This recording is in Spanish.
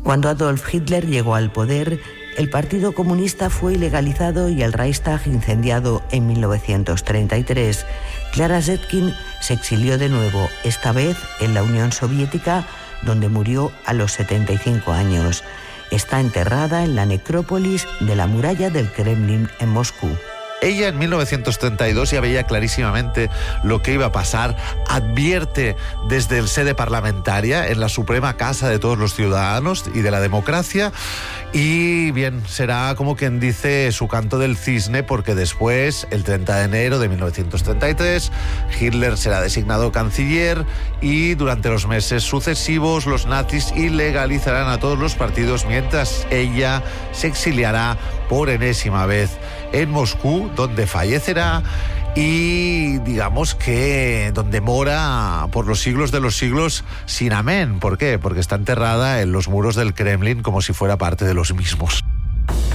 Cuando Adolf Hitler llegó al poder, el Partido Comunista fue ilegalizado y el Reichstag incendiado en 1933. Clara Zetkin se exilió de nuevo, esta vez en la Unión Soviética, donde murió a los 75 años. Está enterrada en la necrópolis de la muralla del Kremlin en Moscú. Ella en 1932 ya veía clarísimamente lo que iba a pasar, advierte desde el sede parlamentaria, en la suprema casa de todos los ciudadanos y de la democracia, y bien, será como quien dice su canto del cisne, porque después, el 30 de enero de 1933, Hitler será designado canciller y durante los meses sucesivos los nazis ilegalizarán a todos los partidos mientras ella se exiliará por enésima vez en Moscú, donde fallecerá y digamos que donde mora por los siglos de los siglos sin amén. ¿Por qué? Porque está enterrada en los muros del Kremlin como si fuera parte de los mismos.